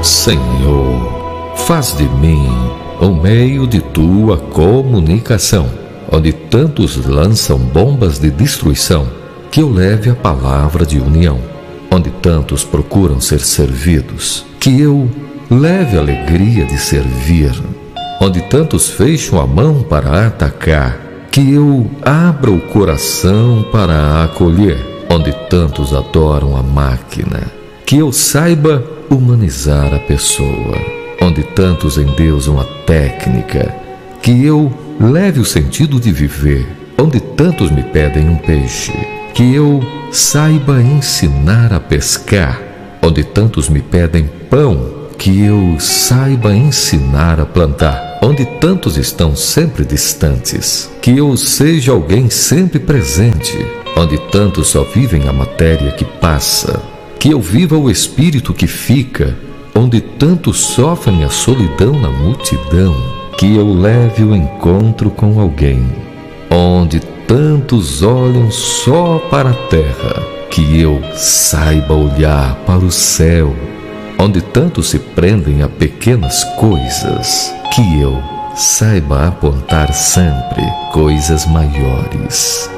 Senhor, faz de mim um meio de tua comunicação, onde tantos lançam bombas de destruição, que eu leve a palavra de união. Onde tantos procuram ser servidos, que eu leve a alegria de servir. Onde tantos fecham a mão para atacar, que eu abra o coração para acolher. Onde tantos adoram a máquina, que eu saiba humanizar a pessoa. Onde tantos endeusam a técnica, que eu leve o sentido de viver. Onde tantos me pedem um peixe, que eu saiba ensinar a pescar. Onde tantos me pedem pão, que eu saiba ensinar a plantar. Onde tantos estão sempre distantes, que eu seja alguém sempre presente. Onde tantos só vivem a matéria que passa, que eu viva o espírito que fica. Onde tantos sofrem a solidão na multidão, que eu leve o encontro com alguém. Onde tantos olham só para a terra, que eu saiba olhar para o céu. Onde tantos se prendem a pequenas coisas, que eu saiba apontar sempre coisas maiores.